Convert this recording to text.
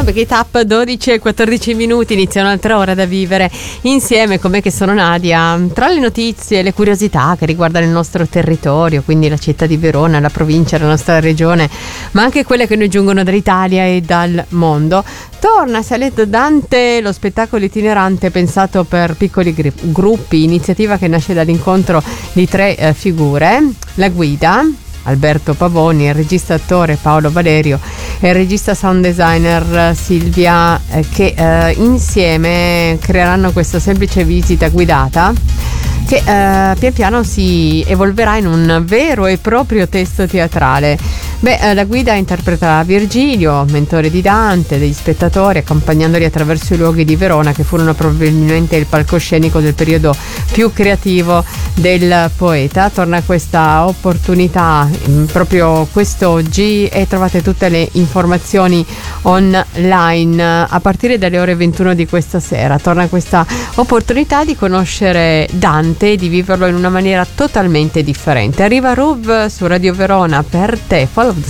perché i TAP 12 e 14 minuti inizia un'altra ora da vivere insieme con me che sono Nadia. Tra le notizie, le curiosità che riguardano il nostro territorio, quindi la città di Verona, la provincia, la nostra regione, ma anche quelle che noi giungono dall'Italia e dal mondo, torna Salento Dante, lo spettacolo itinerante pensato per piccoli gruppi, iniziativa che nasce dall'incontro di tre figure: la guida Alberto Pavoni, il regista attore Paolo Valerio e il regista sound designer Silvia, che insieme creeranno questa semplice visita guidata che pian piano si evolverà in un vero e proprio testo teatrale. La guida interpreterà Virgilio, mentore di Dante, degli spettatori, accompagnandoli attraverso i luoghi di Verona che furono probabilmente il palcoscenico del periodo più creativo del poeta. Torna questa opportunità proprio quest'oggi e trovate tutte le informazioni online a partire dalle ore 21 di questa sera. Torna questa opportunità di conoscere Dante e di viverlo in una maniera totalmente differente. Arriva Ruv su Radio Verona per te. Follow the